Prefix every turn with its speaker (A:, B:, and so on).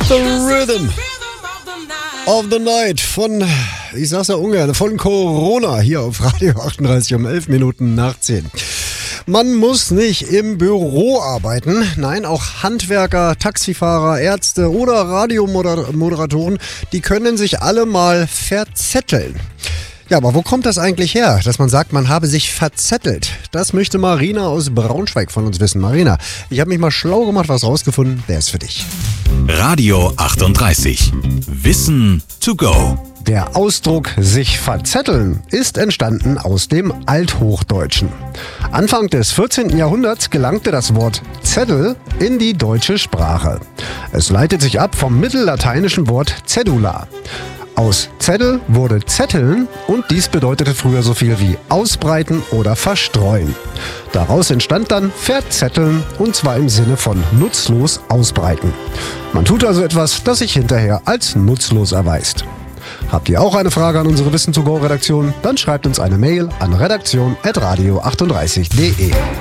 A: The Rhythm of the Night von, ich sag's ja ungern, von Corona hier auf Radio 38 um 11 Minuten nach 10. Man muss nicht im Büro arbeiten. Nein, auch Handwerker, Taxifahrer, Ärzte oder Radiomoderatoren, die können sich alle mal verzetteln. Ja, aber wo kommt das eigentlich her, dass man sagt, man habe sich verzettelt? Das möchte Marina aus Braunschweig von uns wissen. Marina, ich habe mich mal schlau gemacht, was rausgefunden. Der ist für dich.
B: Radio 38. Wissen to go.
A: Der Ausdruck sich verzetteln ist entstanden aus dem Althochdeutschen. Anfang des 14. Jahrhunderts gelangte das Wort Zettel in die deutsche Sprache. Es leitet sich ab vom mittellateinischen Wort Cedula. Aus Zettel wurde Zetteln und dies bedeutete früher so viel wie ausbreiten oder verstreuen. Daraus entstand dann verzetteln und zwar im Sinne von nutzlos ausbreiten. Man tut also etwas, das sich hinterher als nutzlos erweist. Habt ihr auch eine Frage an unsere Wissen to go Redaktion? Dann schreibt uns eine Mail an redaktion@radio38.de.